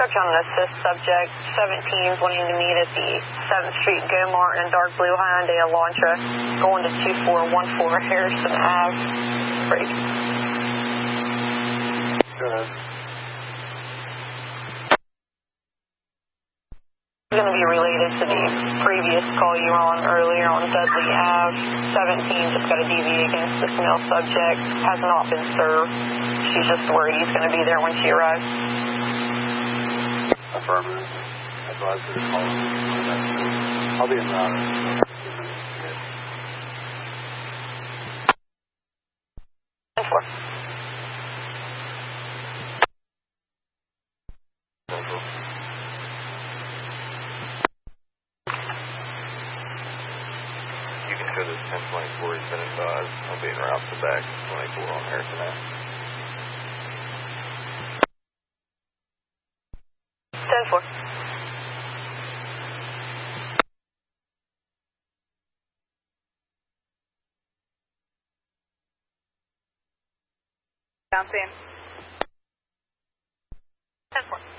Description on an assist subject, 17 wanting to meet at the 7th Street Go Martin in dark blue Hyundai Elantra, going to 2414 Harrison Ave. Break. Go ahead. It's going to be related to the previous call you were on earlier on Dudley Ave. 17 just got a DV against the male subject, has not been served. She's just worried he's going to be there when she arrives. Affirmative. That's why I was going to call him. I'll be in the 10-4. You can show this 1024, he's been advised. I'll be en route to back 24 on Harrison Ave. 10-4. Down scene. 10-4.